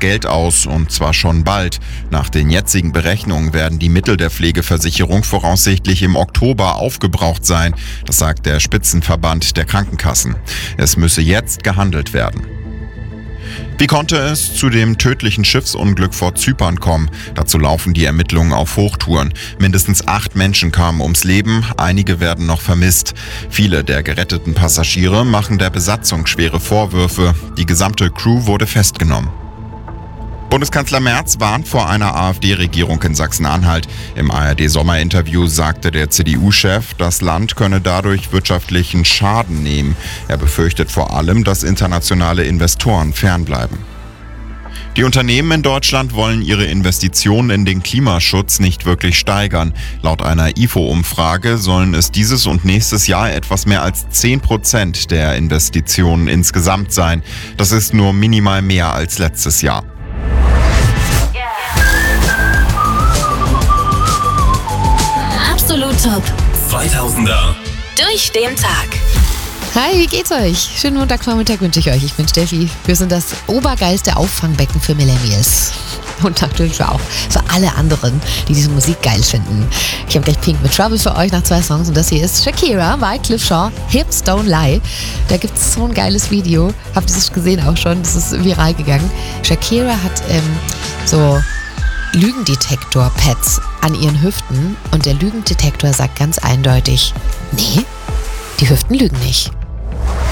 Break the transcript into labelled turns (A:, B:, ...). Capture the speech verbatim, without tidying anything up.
A: Geld aus, und zwar schon bald. Nach den jetzigen Berechnungen werden die Mittel der Pflegeversicherung voraussichtlich im Oktober aufgebraucht sein. Das sagt der Spitzenverband der Krankenkassen. Es müsse jetzt gehandelt werden. Wie konnte es zu dem tödlichen Schiffsunglück vor Zypern kommen? Dazu laufen die Ermittlungen auf Hochtouren. Mindestens acht Menschen kamen ums Leben, einige werden noch vermisst. Viele der geretteten Passagiere machen der Besatzung schwere Vorwürfe. Die gesamte Crew wurde festgenommen. Bundeskanzler Merz warnt vor einer AfD-Regierung in Sachsen-Anhalt. Im A R D-Sommerinterview sagte der C D U-Chef, das Land könne dadurch wirtschaftlichen Schaden nehmen. Er befürchtet vor allem, dass internationale Investoren fernbleiben. Die Unternehmen in Deutschland wollen ihre Investitionen in den Klimaschutz nicht wirklich steigern. Laut einer I F O-Umfrage sollen es dieses und nächstes Jahr etwas mehr als zehn Prozent der Investitionen insgesamt sein. Das ist nur minimal mehr als letztes Jahr.
B: Absolut Top.
C: zweitausender.
B: Durch den Tag.
D: Hi, wie geht's euch? Schönen Montagsvormittag wünsche ich euch. Ich bin Steffi. Wir sind das obergeilste Auffangbecken für Millennials. Und natürlich auch für alle anderen, die diese Musik geil finden. Ich habe gleich Pink mit Trouble für euch nach zwei Songs. Und das hier ist Shakira, Wyclef Jean, Hips Don't Lie. Da gibt es so ein geiles Video. Habt ihr das gesehen auch schon? Das ist viral gegangen. Shakira hat ähm, so Lügendetektor-Pads an ihren Hüften. Und der Lügendetektor sagt ganz eindeutig, nee, die Hüften lügen nicht.